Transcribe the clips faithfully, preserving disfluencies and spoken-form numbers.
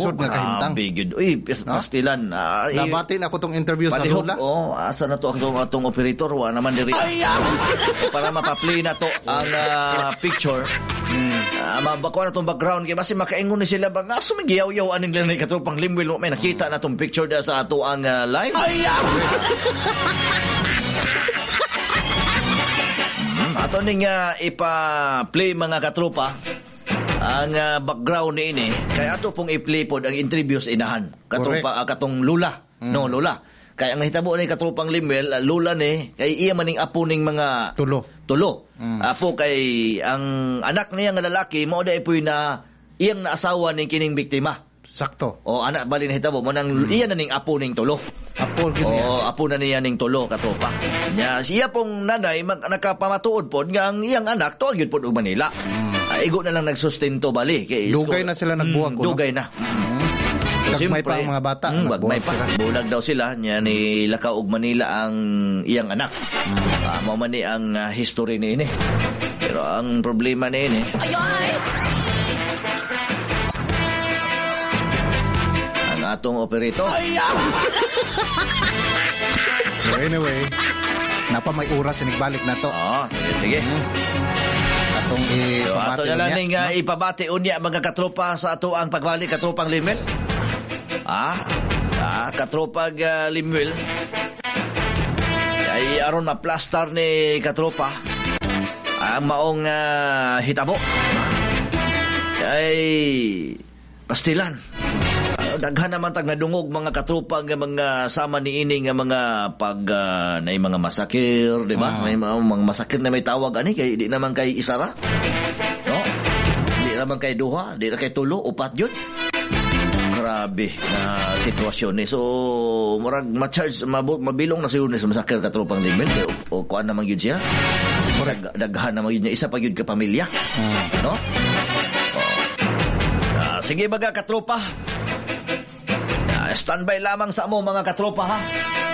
lisod nga kahimtang. Grabe gyud. Uy, pastilan. Uh, Nabati na ako tong interview sa Lula. Oh, asa na to atong atong operator wa naman diri. Para mapa-play na to ang uh, picture. Hmm. Uh, mabako na tong background kay basi makaingon ni sila ba nga sumigiyaw-yaw aning lanay katropang Limwil may nakita na tong picture da sa ato ang uh, live. hmm, ato ning uh, ipa-play mga katropa ang uh, background ni ini kay ato pong i-play pod ang interview sa inahan katropa uh, katong Lula. Hmm. No, Lula. Kaya ang hitabo ni katropang Limwil, uh, Lula ni kay iya maning apo ning mga tulo. Tulo. Mm. Apo kay ang anak niya nga lalaki mao day puy na iyang naasawa ning kining biktima. Sakto. O anak bali na hitabo mo nang mm. iya na ning apo ning tulo. Apo gid niya. O apo na niya ning tulo katropa. Nya siya pong nanay mag, nakapamatuod pod nga ang iyang anak tuwa gyud pod og Manila. Mm. Uh, igo na lang nagsustento bali kay dugay na sila nagbuwag ko. Mm, dugay na. Mm. Gagmay pa ang mga bata. Mm, gagmay pa. Bulag daw sila. Nya ni Lakaw og Manila ang iyang anak. Mm. Uh, mao man ni ang uh, history ni ini. Pero ang problema ni ini. Ang atong operator. So anyway, napa may oras inigbalik na to. Oh, sige, sige. Mm. Atong ipabati so, ato na lang ning uh, ipabati unya mga katropa sa ato ang pagbalik katropang Limwil. Ah, ah katropag uh, Limwil. Ay aron maplastar ni katropa ang maong uh, hitabo. Ay pastilan. Uh, daghan naman tag nadungog mga katropa nga mga sama ni ini nga mga pag uh, na mga masakir, di ba? Uh-huh. May mga, mga masakir na may tawag ani kay di naman kay isara. No? Di naman kay duha, di na kay tulo, upat yun. Grabe na sitwasyon ni. So, murag ma-charge, mabilong na siya sa masakir katropang Limwil. O, o kuan naman yun siya. Dag, daghan naman yun niya. Isa pa yun ka pamilya. Hmm. No? O. Uh, sige baga katropa. Uh, standby lamang sa mo mga katropa ha.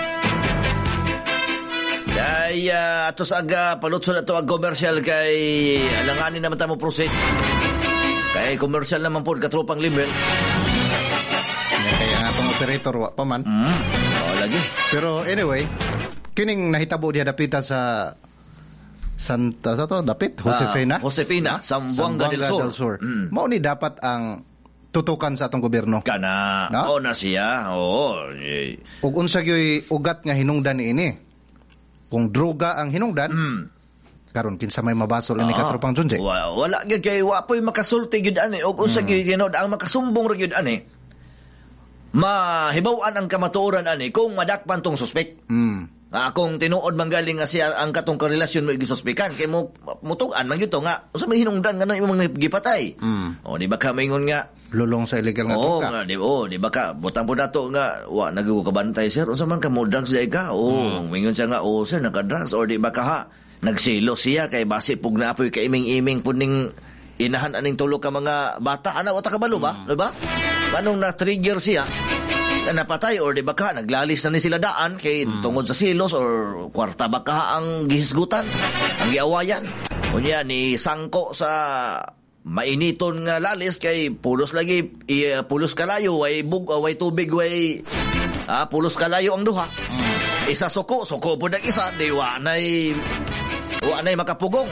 Kay uh, atos aga palutso na to ang commercial kay alanganin naman tayo proceed. Kay commercial naman po katropang Limwil. Kaya nga itong operator wa pa man. Mm. Oh, lagi. Pero anyway, kining nahitabo diha dapita sa Santa sa to dapit Josefina. Uh, Josefina, Zamboanga del Sur. Del Sur. Mm. Mao ni dapat ang tutukan sa atong gobyerno. Kana. No? O na siya. Oo. Ug unsa gyoy ugat nga hinungdan ini? Kung droga ang hinungdan, mm. karon kinsa may mabasol ini katropang Junjay. Wala, wala gyud kay wa poy makasulti gyud ani ug unsa gyud kinod ang makasumbong ra gyud ani. Mahibaw-an ang kamatuoran ani kung madakpan tong suspek. Mm. Ah, kung tinuod manggaling nga siya ang katong karelasyon mo igisuspikan kay mo mutugan man gyud to nga usa may hinungdan nga imong mga gipatay. Mm. O di ba ka maingon nga lulong sa illegal nga oh, tuka. Nga, di oh, di ba ka butang po nato nga wa nagago ka bantay sir unsa man ka mo drugs day ka. Oh, mm. maingon siya nga oh sir naka-drugs or di ba ka ha nagsilo siya kay base pug naapoy ka iming-iming puning inahan aning tulo ka mga bata ana wa ta kabalo ba? Mm. Di ba? Anong na-trigger siya? Napatay or di ba ka naglalis na ni sila daan kay mm. tungod sa silos or kwarta ba ka ang gihisgutan ang giawayan unya ni sangko sa mainiton nga lalis kay pulos lagi i, pulos kalayo way bug way tubig way ah, pulos kalayo ang duha mm. isa suko suko pud ang isa di wa nay wa nay makapugong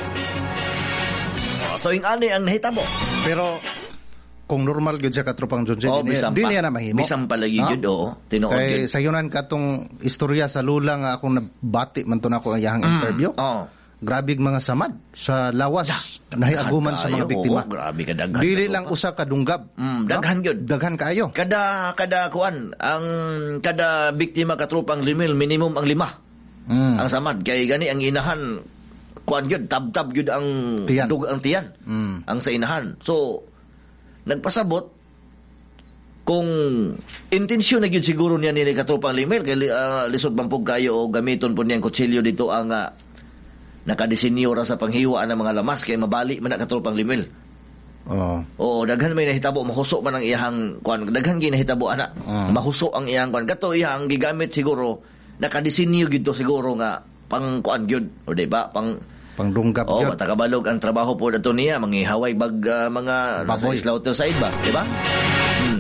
oh, so ing ani ang nahitabo pero kung normal gyud sa katropang Junjay oh, din niya na mahimo. Bisan palagi gyud oo. Tinuod gyud. Kay sayunan katong istorya sa Lula nga akong nabati man to nako ang iyang mm. interview. Oh. Grabe mga samad sa lawas nahiaguman sa mga biktima. Oh, grabe ka daghan. Dili lang usa ka dunggab. Mm, daghan gyud. Daghan kaayo. Kada kada kuan ang kada biktima katropang Limwil minimum ang lima. Mm. Ang samad kay gani ang inahan kuan gyud tab-tab gyud ang tiyan. Dug ang tiyan. Mm. Ang sa inahan. So nagpasabot kung intensyon na gyud siguro niya ni katropang Limwil kay uh, lisod bampog kayo o gamiton po niyang kutsilyo dito ang uh, nakadesinyo ra sa panghiwa ng mga lamas kay mabali man na katropang Limwil. Oo. Oh. Oo, daghan may nahitabo mahusok man ang iyang kuan daghan ginahitabo ana. Uh. Mahusok ang iyang kuan kato iyang gigamit siguro nakadesinyo gyud to siguro nga pang kuan gyud o di ba pang pangdunggap gyud. Oh, matakabalog ang trabaho po dato niya manghihaway bag uh, mga baboy slaughter side ba, di ba?